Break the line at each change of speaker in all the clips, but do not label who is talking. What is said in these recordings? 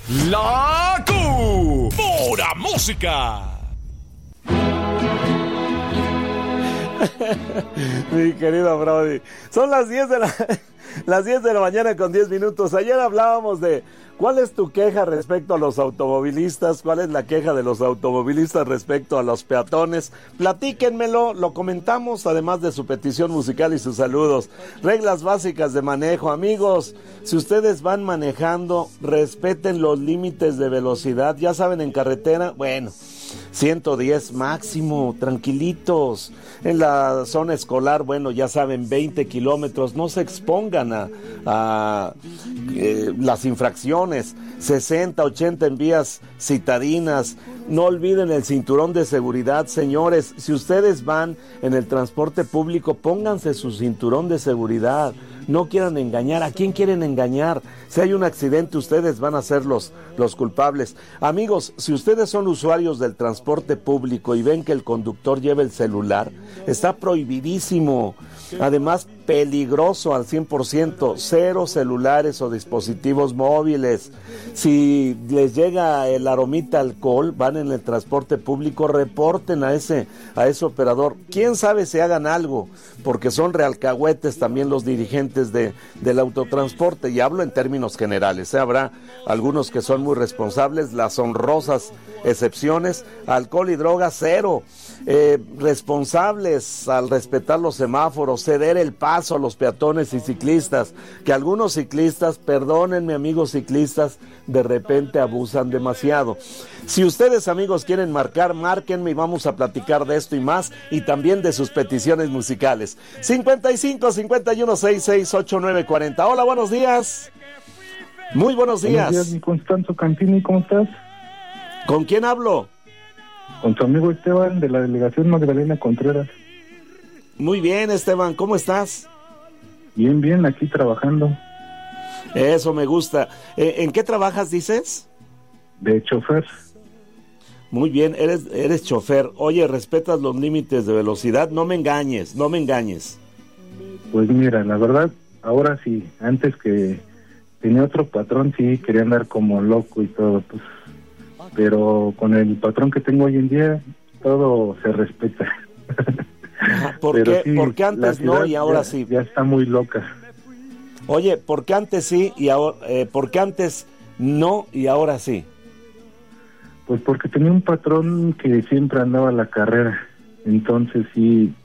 La Pura Música.
Mi querido Brody, son las 10 de la mañana con 10 minutos. Ayer hablábamos de cuál es tu queja respecto a los automovilistas, cuál es la queja de los automovilistas respecto a los peatones. Platíquenmelo, lo comentamos, además de su petición musical y sus saludos. Reglas básicas de manejo, amigos, si ustedes van manejando, respeten los límites de velocidad. Ya saben, en carretera, bueno, 110 máximo, tranquilitos. En la zona escolar, bueno, ya saben, 20 kilómetros. No se expongan a las infracciones. 60, 80 en vías citadinas. No olviden el cinturón de seguridad, señores. Si ustedes van en el transporte público, pónganse su cinturón de seguridad. No quieran engañar. ¿A quién quieren engañar? Si hay un accidente, ustedes van a ser los culpables. Amigos, si ustedes son usuarios del transporte público y ven que el conductor lleva el celular, está prohibidísimo. Además, peligroso al 100%. Cero celulares o dispositivos móviles. Si les llega el aromita alcohol, van en el transporte público, reporten a ese operador. ¿Quién sabe si hagan algo? Porque son realcahuetes también los dirigentes del autotransporte, y hablo en términos generales. Habrá algunos que son muy responsables, las honrosas excepciones. Alcohol y drogas, cero. Responsables al respetar los semáforos, ceder el paso a los peatones y ciclistas, que algunos ciclistas, perdónenme amigos ciclistas, de repente abusan demasiado. Si ustedes, amigos, quieren marcar, márquenme y vamos a platicar de esto y más, y también de sus peticiones musicales. 55 51 66 89 40. Hola, buenos días. Muy buenos días.
Buenos días, mi Constanzo Campini, ¿cómo estás?
¿Con quién hablo?
Con tu amigo Esteban, de la delegación Magdalena Contreras.
Muy bien, Esteban, ¿cómo estás?
Bien, bien, aquí trabajando.
Eso me gusta. ¿En qué trabajas, dices?
De chofer.
Muy bien, eres chofer. Oye, ¿respetas los límites de velocidad? No me engañes.
Pues mira, la verdad, ahora sí, antes que tenía otro patrón, sí, quería andar como loco y todo, pues. Pero con el patrón que tengo hoy en día, todo se respeta.
¿Por qué antes no y ahora sí?
Ya está muy loca.
Oye, ¿por qué antes sí y ahora, por qué antes no y ahora sí?
Pues porque tenía un patrón que siempre andaba a la carrera. Entonces sí,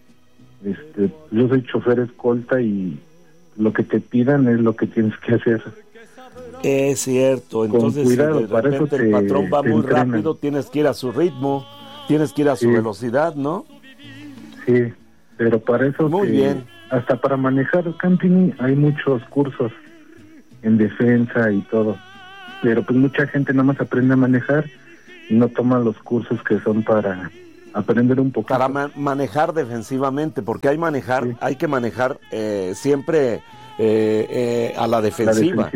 yo soy chofer escolta y lo que te pidan es lo que tienes que hacer.
Es cierto, entonces
cuidado,
si de repente el patrón va muy rápido, tienes que ir a su ritmo, tienes que ir a su velocidad, ¿no?
Sí, pero para eso
muy bien.
Hasta para manejar camping hay muchos cursos en defensa y todo, pero pues mucha gente nada más aprende a manejar y no toma los cursos que son para aprender un poco.
Para manejar defensivamente, porque hay que manejar siempre a la defensiva.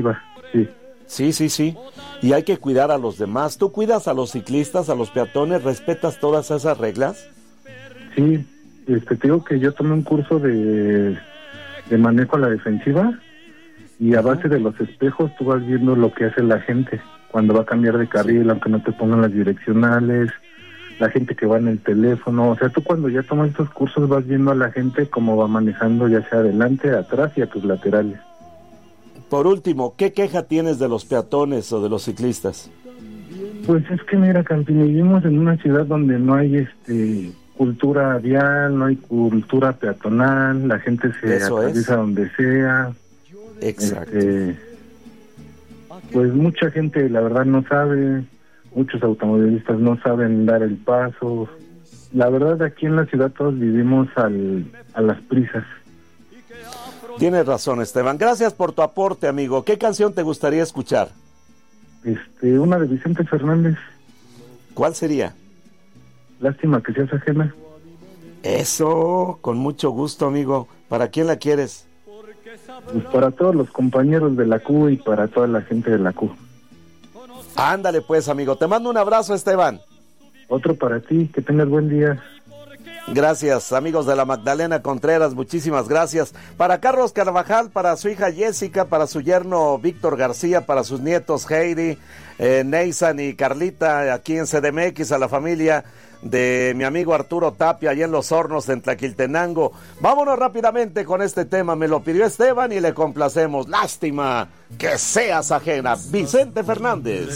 Sí. Y hay que cuidar a los demás. ¿Tú cuidas a los ciclistas, a los peatones? ¿Respetas todas esas reglas?
Sí, te digo que yo tomé un curso de manejo a la defensiva y a base de los espejos tú vas viendo lo que hace la gente cuando va a cambiar de carril, aunque no te pongan las direccionales, la gente que va en el teléfono. O sea, tú cuando ya tomas estos cursos vas viendo a la gente cómo va manejando, ya sea adelante, atrás y a tus laterales.
Por último, ¿qué queja tienes de los peatones o de los ciclistas?
Pues es que mira, Campini, vivimos en una ciudad donde no hay cultura vial, no hay cultura peatonal, la gente se atraviesa donde sea.
Exacto.
Pues mucha gente la verdad no sabe, muchos automovilistas no saben dar el paso. La verdad aquí en la ciudad todos vivimos a las prisas.
Tienes razón, Esteban. Gracias por tu aporte, amigo. ¿Qué canción te gustaría escuchar?
Una de Vicente Fernández.
¿Cuál sería?
Lástima que seas ajena.
Eso, con mucho gusto, amigo. ¿Para quién la quieres?
Pues para todos los compañeros de la Q y para toda la gente de la Q.
Ándale pues, amigo. Te mando un abrazo, Esteban.
Otro para ti. Que tengas buen día.
Gracias, amigos de la Magdalena Contreras, muchísimas gracias. Para Carlos Carvajal, para su hija Jessica, para su yerno Víctor García, para sus nietos Heidi, Neysan y Carlita, aquí en CDMX, a la familia de mi amigo Arturo Tapia, allá en Los Hornos, en Tlaquiltenango. Vámonos rápidamente con este tema, me lo pidió Esteban y le complacemos. Lástima que seas ajena, Vicente Fernández.